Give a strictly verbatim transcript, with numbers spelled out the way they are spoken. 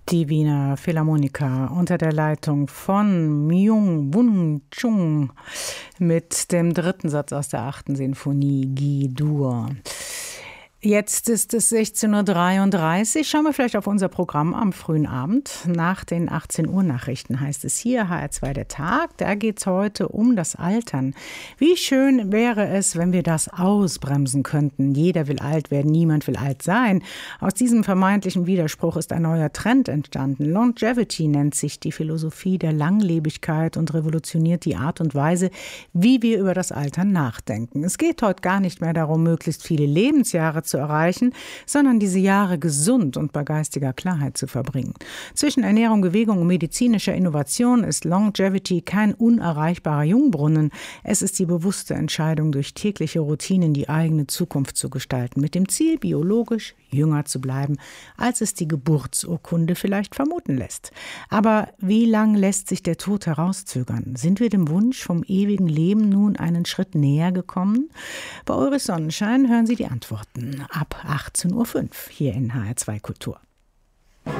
Die Wiener Philharmoniker unter der Leitung von Myung-Whun Chung mit dem dritten Satz aus der achten Sinfonie G-Dur. Jetzt ist es sechzehn Uhr dreiunddreißig. Schauen wir vielleicht auf unser Programm am frühen Abend. Nach den achtzehn Uhr Nachrichten heißt es hier H R zwei der Tag. Da geht es heute um das Altern. Wie schön wäre es, wenn wir das ausbremsen könnten. Jeder will alt werden, niemand will alt sein. Aus diesem vermeintlichen Widerspruch ist ein neuer Trend entstanden. Longevity nennt sich die Philosophie der Langlebigkeit und revolutioniert die Art und Weise, wie wir über das Altern nachdenken. Es geht heute gar nicht mehr darum, möglichst viele Lebensjahre zu erreichen, sondern diese Jahre gesund und bei geistiger Klarheit zu verbringen. Zwischen Ernährung, Bewegung und medizinischer Innovation ist Longevity kein unerreichbarer Jungbrunnen. Es ist die bewusste Entscheidung, durch tägliche Routinen die eigene Zukunft zu gestalten, mit dem Ziel, biologisch jünger zu bleiben, als es die Geburtsurkunde vielleicht vermuten lässt. Aber wie lang lässt sich der Tod herauszögern? Sind wir dem Wunsch vom ewigen Leben nun einen Schritt näher gekommen? Bei Ulrich Sonnenschein hören Sie die Antworten ab achtzehn Uhr fünf hier in H R zwei Kultur.